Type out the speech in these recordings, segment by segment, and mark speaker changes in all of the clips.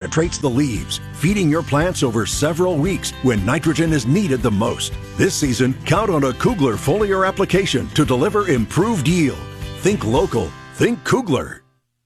Speaker 1: penetrates the leaves, feeding your plants over several weeks when nitrogen is needed the most. This season, count on a Kugler foliar application to deliver improved yield. Think local. Think Kugler.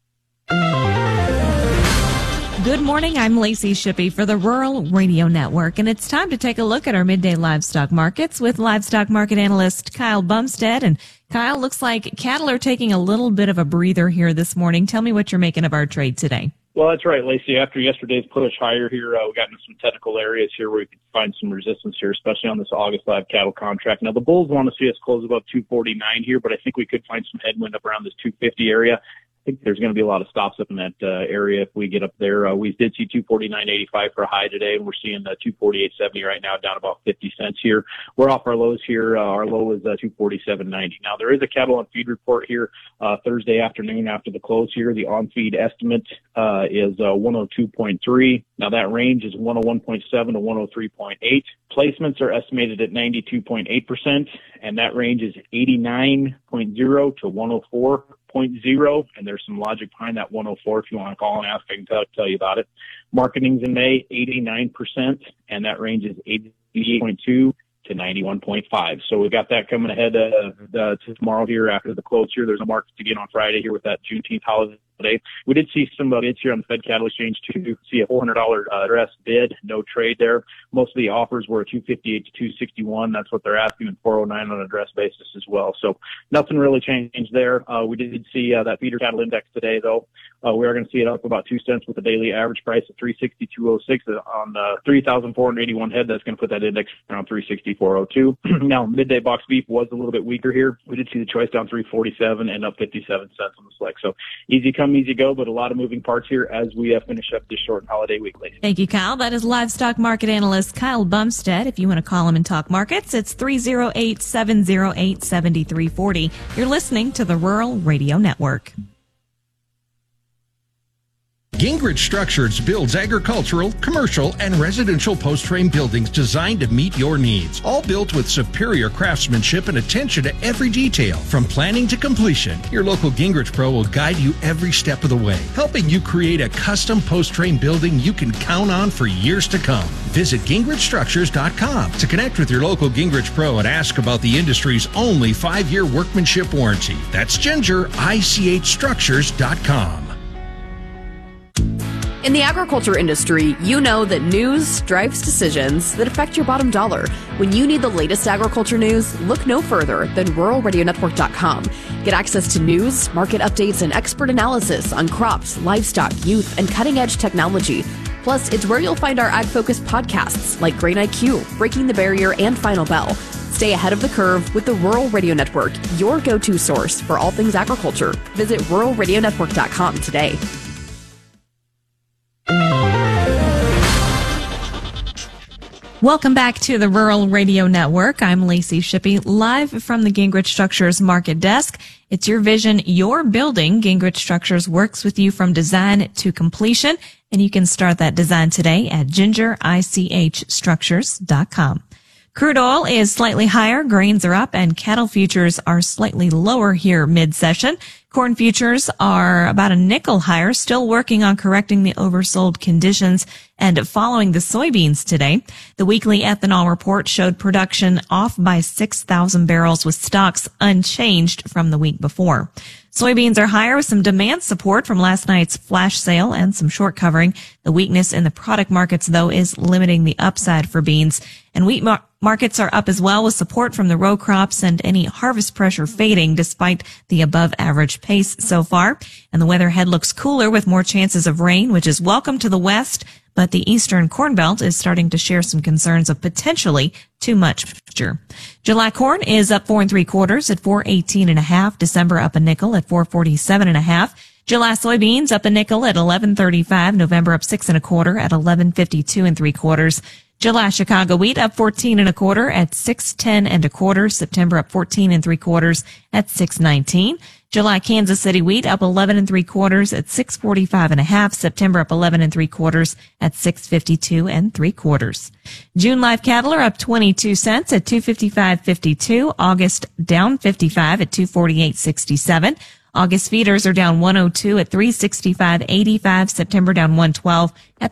Speaker 2: Good morning. I'm Lacey Shippey for the Rural Radio Network, and it's time to take a look at our midday livestock markets with livestock market analyst Kyle Bumstead. And Kyle, looks like cattle are taking a little bit of a breather here this morning. Tell me what you're making of our trade today.
Speaker 3: Well, that's right, Lacey. After yesterday's push higher here, we got into some technical areas here where we could find some resistance here, especially on this August live cattle contract. Now, the bulls want to see us close above 249 here, but I think we could find some headwind up around this 250 area. I think there's going to be a lot of stops up in that area if we get up there. We did see 249.85 for a high today, and we're seeing 248.70 right now, down about 50 cents here. We're off our lows here. Our low is 247.90. Now, there is a cattle on feed report here Thursday afternoon after the close here. The on-feed estimate is 102.3. Now, that range is 101.7 to 103.8. Placements are estimated at 92.8%, and that range is 89.0 to 104.0, and there's some logic behind that 104 if you want to call and ask. I can tell you about it. Marketing's in May, 89%, and that range is 88.2 to 91.5. So we've got that coming ahead to tomorrow here after the close here. There's a market to get on Friday here with that Juneteenth holiday. We did see some bids here on the Fed Cattle Exchange to see a $400 address bid, no trade there. Most of the offers were 258 to 261. That's what they're asking, and 409 on an address basis as well. So nothing really changed there. We did see that feeder cattle index today, though. We are going to see it up about 2 cents with a daily average price of 362.06 on 3,481 head. That's going to put that index around 364.02. Now, midday box beef was a little bit weaker here. We did see the choice down 347 and up 57 cents on the select. So easy come, easy go, but a lot of moving parts here as we finish up this short holiday week, ladies.
Speaker 2: Thank you, Kyle. That is livestock market analyst Kyle Bumstead. If you want to call him and talk markets, it's 308-708-7340. You're listening to the Rural Radio Network.
Speaker 4: Gingrich Structures builds agricultural, commercial, and residential post-frame buildings designed to meet your needs. All built with superior craftsmanship and attention to every detail. From planning to completion, your local Gingrich Pro will guide you every step of the way, helping you create a custom post-frame building you can count on for years to come. Visit GingrichStructures.com to connect with your local Gingrich Pro and ask about the industry's only 5-year workmanship warranty. That's GingerICHStructures.com.
Speaker 5: In the agriculture industry, you know that news drives decisions that affect your bottom dollar. When you need the latest agriculture news, look no further than RuralRadioNetwork.com. Get access to news, market updates, and expert analysis on crops, livestock, youth, and cutting-edge technology. Plus, it's where you'll find our ag-focused podcasts like Grain IQ, Breaking the Barrier, and Final Bell. Stay ahead of the curve with the Rural Radio Network, your go-to source for all things agriculture. Visit RuralRadioNetwork.com today.
Speaker 2: Welcome back to the Rural Radio Network. I'm Lacey Shippey, live from the Gingrich Structures Market Desk. It's your vision, your building. Gingrich Structures works with you from design to completion, and you can start that design today at GingerICHStructures.com. Crude oil is slightly higher, grains are up, and cattle futures are slightly lower here mid-session. Corn futures are about a nickel higher, still working on correcting the oversold conditions and following the soybeans today. The weekly ethanol report showed production off by 6,000 barrels with stocks unchanged from the week before. Soybeans are higher with some demand support from last night's flash sale and some short covering. The weakness in the product markets, though, is limiting the upside for beans. And wheat markets are up as well with support from the row crops and any harvest pressure fading despite the above average pace so far. And the weather ahead looks cooler with more chances of rain, which is welcome to the west. But the eastern corn belt is starting to share some concerns of potentially too much moisture. July corn is up 4 3/4 at 418.5. December up a nickel at 447.5. July soybeans up a nickel at 11.35. November up 6 1/4 at 11.52 3/4. July Chicago wheat up 14 1/4 at 6.10 1/4. September up 14 3/4 at 6.19. July Kansas City wheat up 11 3/4 at 6.45.5. September up 11 3/4 at 6.52 3/4. June live cattle are up 22 cents at 255.52. August down 55 at 248.67. August feeders are down 102 at 365.85. September down 112 at